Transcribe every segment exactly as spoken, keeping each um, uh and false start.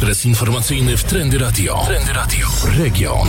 Ekspres informacyjny w Trendy Radio. Trendy Radio. Region.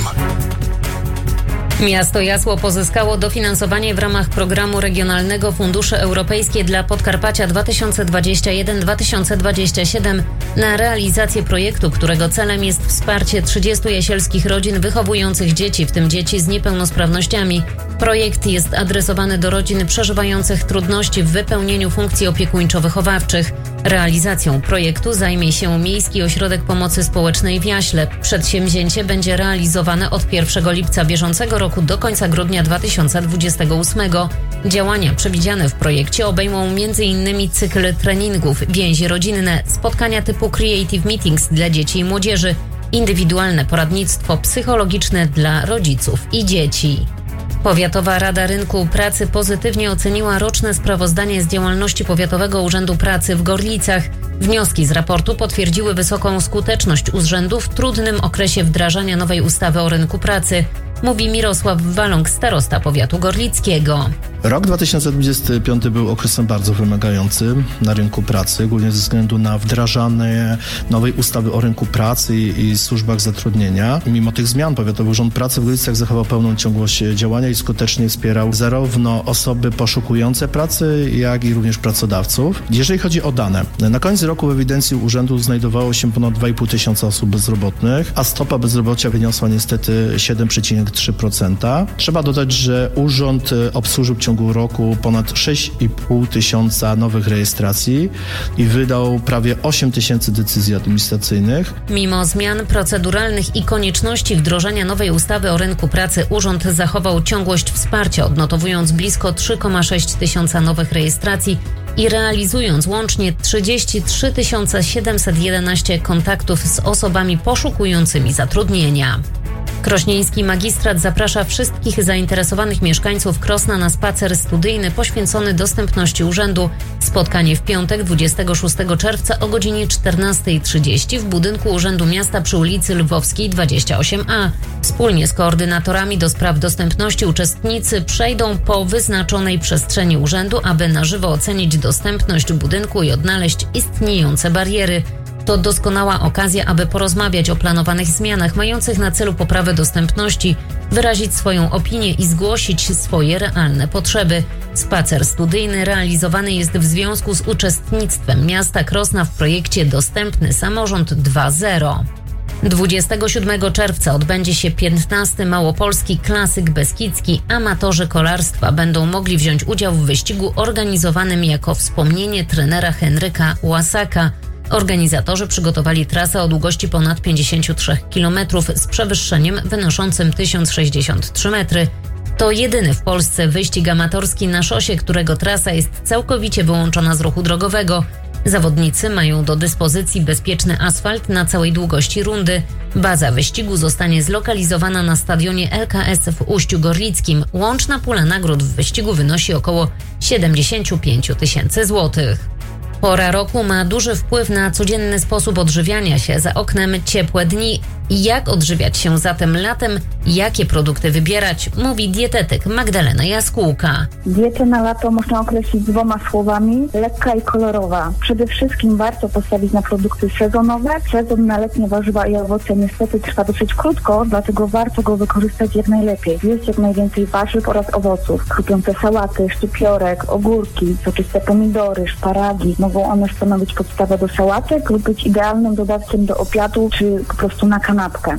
Miasto Jasło pozyskało dofinansowanie w ramach programu regionalnego Fundusze Europejskie dla Podkarpacia dwa tysiące dwudziesty pierwszy do dwa tysiące dwudziestego siódmego na realizację projektu, którego celem jest wsparcie trzydziestu jasielskich rodzin wychowujących dzieci, w tym dzieci z niepełnosprawnościami. Projekt jest adresowany do rodzin przeżywających trudności w wypełnieniu funkcji opiekuńczo-wychowawczych. Realizacją projektu zajmie się Miejski Ośrodek Pomocy Społecznej w Jaśle. Przedsięwzięcie będzie realizowane od pierwszego lipca bieżącego roku do końca grudnia dwa tysiące dwudziestego ósmego. Działania przewidziane w projekcie obejmą m.in. cykl treningów, więzi rodzinne, spotkania typu Creative Meetings dla dzieci i młodzieży, indywidualne poradnictwo psychologiczne dla rodziców i dzieci. Powiatowa Rada Rynku Pracy pozytywnie oceniła roczne sprawozdanie z działalności Powiatowego Urzędu Pracy w Gorlicach. Wnioski z raportu potwierdziły wysoką skuteczność urzędu w trudnym okresie wdrażania nowej ustawy o rynku pracy, mówi Mirosław Waląg, starosta powiatu gorlickiego. Rok dwa tysiące dwudziesty piąty był okresem bardzo wymagającym na rynku pracy, głównie ze względu na wdrażanie nowej ustawy o rynku pracy i, i służbach zatrudnienia. Mimo tych zmian Powiatowy Urząd Pracy w Gorlicach zachował pełną ciągłość działania i skutecznie wspierał zarówno osoby poszukujące pracy, jak i również pracodawców. Jeżeli chodzi o dane, na koniec roku w ewidencji urzędu znajdowało się ponad dwa i pół tysiąca osób bezrobotnych, a stopa bezrobocia wyniosła niestety siedem przecinek trzy procent. Trzeba dodać, że urząd obsłużył w ciągu roku ponad sześć i pół tysiąca nowych rejestracji i wydał prawie osiem tysięcy decyzji administracyjnych. Mimo zmian proceduralnych i konieczności wdrożenia nowej ustawy o rynku pracy urząd zachował ciągłość wsparcia, odnotowując blisko trzy przecinek sześć tysiąca nowych rejestracji i realizując łącznie trzydzieści trzy tysiące siedemset jedenaście kontaktów z osobami poszukującymi zatrudnienia. Krośnieński Magistrat zaprasza wszystkich zainteresowanych mieszkańców Krosna na spacer studyjny poświęcony dostępności urzędu. Spotkanie w piątek dwudziestego szóstego czerwca o godzinie czternasta trzydzieści w budynku Urzędu Miasta przy ulicy Lwowskiej dwadzieścia osiem A. Wspólnie z koordynatorami do spraw dostępności uczestnicy przejdą po wyznaczonej przestrzeni urzędu, aby na żywo ocenić dostępność budynku i odnaleźć istniejące bariery. To doskonała okazja, aby porozmawiać o planowanych zmianach mających na celu poprawę dostępności, wyrazić swoją opinię i zgłosić swoje realne potrzeby. Spacer studyjny realizowany jest w związku z uczestnictwem miasta Krosna w projekcie Dostępny Samorząd dwa zero. dwudziestego siódmego czerwca odbędzie się piętnasty Małopolski Klasyk Beskidzki. Amatorzy kolarstwa będą mogli wziąć udział w wyścigu organizowanym jako wspomnienie trenera Henryka Łasaka. Organizatorzy przygotowali trasę o długości ponad pięćdziesiąt trzy kilometrów z przewyższeniem wynoszącym tysiąc sześćdziesiąt trzy metry. To jedyny w Polsce wyścig amatorski na szosie, którego trasa jest całkowicie wyłączona z ruchu drogowego. Zawodnicy mają do dyspozycji bezpieczny asfalt na całej długości rundy. Baza wyścigu zostanie zlokalizowana na stadionie L K S w Uściu Gorlickim. Łączna pula nagród w wyścigu wynosi około siedemdziesiąt pięć tysięcy złotych. Pora roku ma duży wpływ na codzienny sposób odżywiania się. Za oknem ciepłe dni. Jak odżywiać się zatem latem? Jakie produkty wybierać? Mówi dietetyk Magdalena Jaskółka. Dietę na lato można określić dwoma słowami: lekka i kolorowa. Przede wszystkim warto postawić na produkty sezonowe. Sezon na letnie warzywa i owoce niestety trwa dosyć krótko, dlatego warto go wykorzystać jak najlepiej. Jeść jak najwięcej warzyw oraz owoców. Chrupiące sałaty, szczypiorek, ogórki, soczyste pomidory, szparagi. Mogą one stanowić podstawę do sałatek lub być idealnym dodatkiem do obiadu czy po prostu na kanapkę.